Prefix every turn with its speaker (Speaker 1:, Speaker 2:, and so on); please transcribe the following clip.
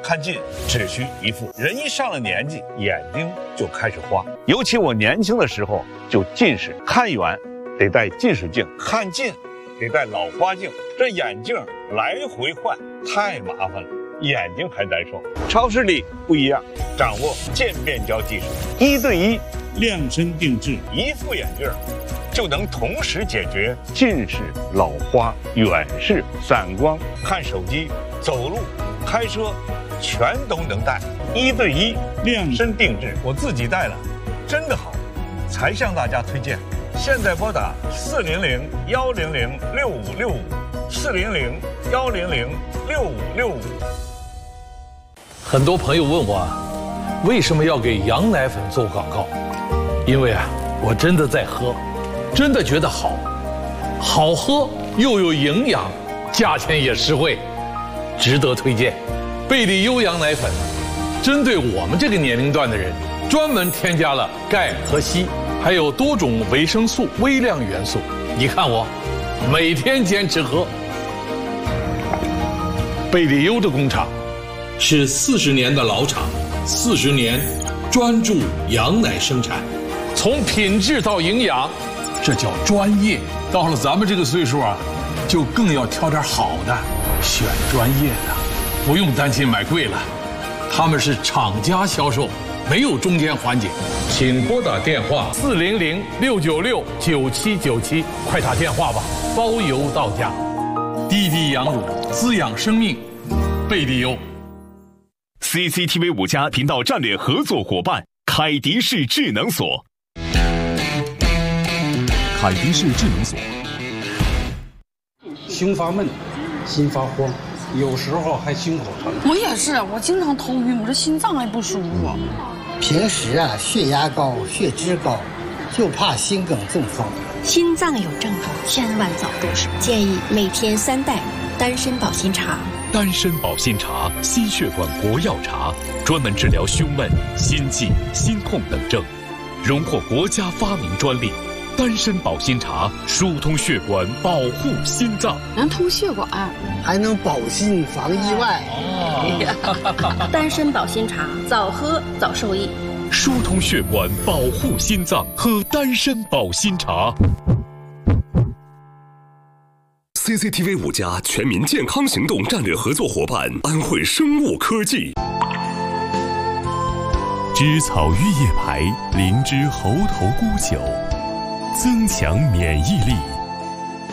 Speaker 1: 看近只需一副。人一上了年纪，眼睛就开始花。尤其我年轻的时候就近视，看远得戴近视镜，看近得戴老花镜，这眼镜来回换太麻烦了，眼睛还难受。超视力不一样，掌握渐变焦技术，1对1
Speaker 2: 量身定制，
Speaker 1: 一副眼镜就能同时解决近视、老花、远视、散光，看手机、走路、开车，全都能戴。1对1量身定制，我自己戴了，真的好，才向大家推荐。现在拨打400-100-6565，400-100-6565。
Speaker 3: 很多朋友问我，为什么要给羊奶粉做广告？因为我真的在喝，真的觉得好，好喝又有营养，价钱也实惠，值得推荐。贝利优羊奶粉，针对我们这个年龄段的人，专门添加了钙和硒，还有多种维生素、微量元素。你看我，每天坚持喝。贝利优的工厂是40年的老厂，40年专注羊奶生产，从品质到营养，这叫专业。到了咱们这个岁数就更要挑点好的，选专业的，不用担心买贵了。他们是厂家销售，没有中间环节。请拨打电话400-696-9797，快打电话吧，包邮到家。滴滴羊乳，滋养生命，贝利优。
Speaker 4: CCTV 5家频道战略合作伙伴凯迪士智能锁。
Speaker 5: 凯迪士智能锁。
Speaker 6: 胸发闷，心发慌，有时候还心口疼。
Speaker 7: 我也是，我经常头晕，我这心脏还不舒服。
Speaker 8: 平时血压高、血脂高，就怕心梗中风。
Speaker 9: 心脏有症状，千万早入手。建议每天3袋丹参保心茶。
Speaker 4: 丹参保心茶，心血管国药茶，专门治疗胸闷、心悸、心痛等症，荣获国家发明专利。丹参保心茶疏通血管，保护心脏，
Speaker 7: 能通血管，
Speaker 8: 还能保心防意外。
Speaker 9: 丹参保心茶，早喝早受益。
Speaker 4: 疏通血管，保护心脏，喝丹参保心茶。
Speaker 5: CCTV 5家全民健康行动战略合作伙伴安慧生物科技。
Speaker 4: 知草玉叶牌灵芝猴头菇酒，增强免疫力。